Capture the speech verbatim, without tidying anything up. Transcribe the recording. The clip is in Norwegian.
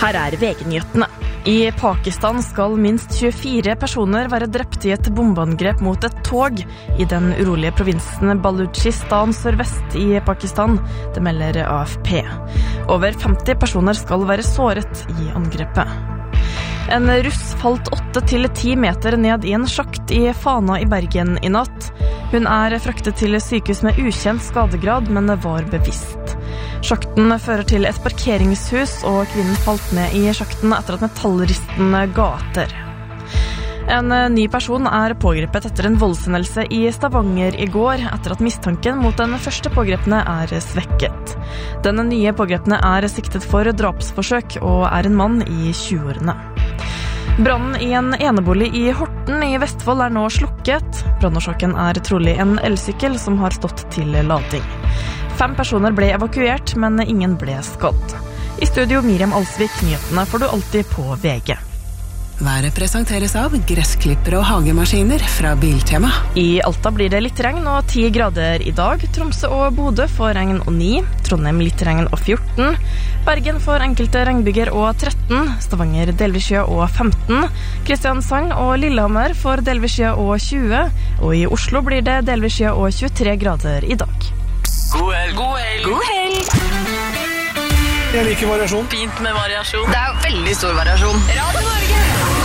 Her er V G-nyhetene. I Pakistan skal minst tjuefire personer være drept i et bombeangrep mot et tog i den urolige provinsen Baluchistan sørvest i Pakistan, det melder A F P. Over femti personer skal være såret i angrepet. En russ falt åtte til ti meter ned i en sjakt i Fana i Bergen i natt. Hun er fraktet til sykehus med ukjent skadegrad, men var bevisst. Sjakten fører til et parkeringshus, og kvinnen falt ned i sjakten etter at metallristen ga etter. En ny person er pågrepet etter en voldshendelse i Stavanger i går, etter at mistanken mot den første pågrepne er svekket. Den nye pågrepne er siktet for drapsforsøk og er en mann i tjueårene. Brannen i en enebolig i Horten i Vestfold er nå slukket. Brannårsaken er trolig en elsykkel som har stått til lading. Fem personer ble evakuert, men ingen ble skadd. I studio Miriam Alsvik, nyhetene får du alltid på V G. Været presenteres av gressklipper og hagemaskiner fra Biltema. I Alta blir det litt regn og ti grader i dag. Tromsø og Bodø får regn og ni. Trondheim litt regn og fjorten. Bergen får enkelte regnbyger og tretten. Stavanger delvis skya og femten. Kristiansand og Lillehammer får delvis skya og tjue. Og i Oslo blir det delvis skya og tjuetre grader i dag. God helg! God helg! God helg! Jeg liker variasjon. Fint med variasjon. Det er veldig stor variasjon. Radio Norge!